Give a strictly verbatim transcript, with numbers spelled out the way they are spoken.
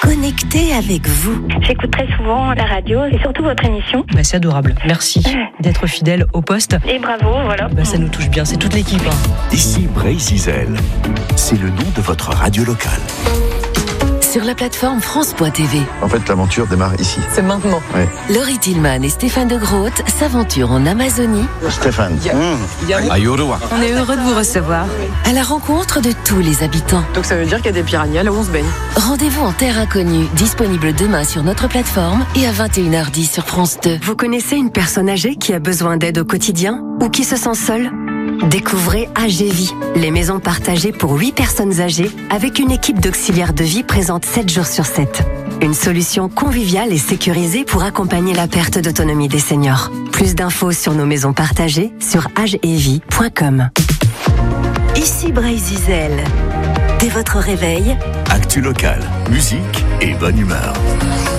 connecté avec vous. J'écoute très souvent la radio et surtout votre émission. Bah, c'est adorable. Merci d'être fidèle au poste. Et bravo, voilà. Bah, ça nous touche bien, c'est toute l'équipe. Hein. Ici Bray-Zizel. C'est le nom de votre radio locale. Sur la plateforme France point T V. En fait, l'aventure démarre ici. C'est maintenant. Ouais. Laurie Tillman et Stéphane de Groot s'aventurent en Amazonie. Stéphane. Mmh. On est heureux de vous recevoir. À la rencontre de tous les habitants. Donc ça veut dire qu'il y a des piranhas là où on se baigne. Rendez-vous en terre inconnue, disponible demain sur notre plateforme et à vingt et une heures dix sur France deux. Vous connaissez une personne âgée qui a besoin d'aide au quotidien ou qui se sent seule ? Découvrez A G Vie, les maisons partagées pour huit personnes âgées avec une équipe d'auxiliaires de vie présente sept jours sur sept. Une solution conviviale et sécurisée pour accompagner la perte d'autonomie des seniors. Plus d'infos sur nos maisons partagées sur agevie point com. Ici Bray-Zizel. Dès votre réveil, Actu locale, musique et bonne humeur.